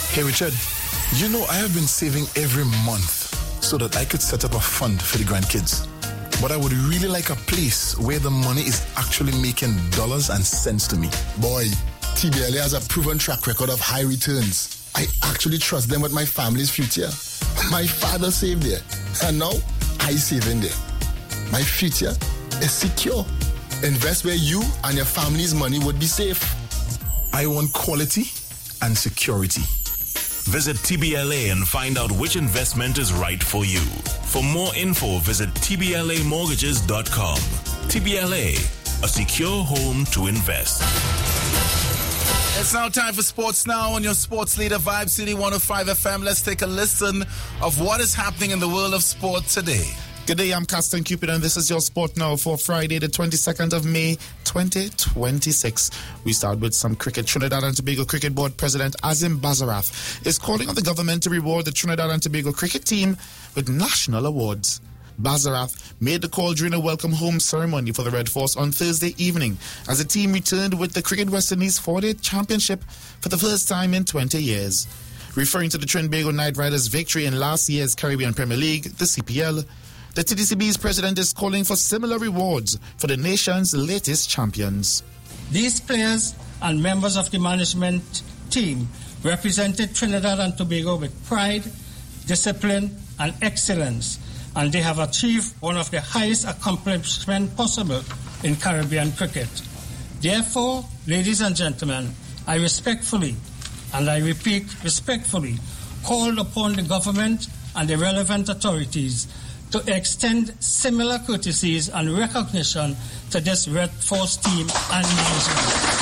Hey Richard, you know I have been saving every month so that I could set up a fund for the grandkids. But I would really like a place where the money is actually making dollars and cents to me. Boy, TBLA has a proven track record of high returns. I actually trust them with my family's future. My father saved there, and now I save in there. My future is secure. Invest where you and your family's money would be safe. I want quality and security. Visit TBLA and find out which investment is right for you. For more info, visit tblamortgages.com. TBLA, a secure home to invest. It's now time for Sports Now on your sports leader, Vibe City 105 FM. Let's take a listen of what is happening in the world of sport today. Good day, I'm Caston Cupid, and this is your Sport Now for Friday, the 22nd of May, 2026. We start with some cricket. Trinidad and Tobago Cricket Board President Azim Bazaraf is calling on the government to reward the Trinidad and Tobago cricket team with national awards. Bazaraf made the call during a welcome home ceremony for the Red Force on Thursday evening as the team returned with the Cricket West Indies 4-day championship for the first time in 20 years. Referring to the Trinbago Knight Riders' victory in last year's Caribbean Premier League, the CPL, the TDCB's president is calling for similar rewards for the nation's latest champions. These players and members of the management team represented Trinidad and Tobago with pride, discipline, and excellence, and they have achieved one of the highest accomplishments possible in Caribbean cricket. Therefore, ladies and gentlemen, I respectfully, and I repeat respectfully, call upon the government and the relevant authorities to extend similar courtesies and recognition to this Red Force team and management.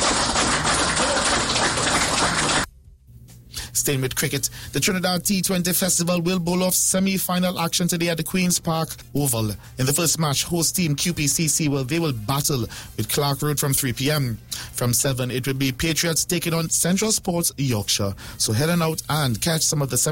Staying with cricket, the Trinidad T20 Festival will bowl off semi-final action today at the Queen's Park Oval. In the first match, host team QPCC will battle with Clark Road from 3 p.m. From 7, it will be Patriots taking on Central Sports Yorkshire. So head on out and catch some of the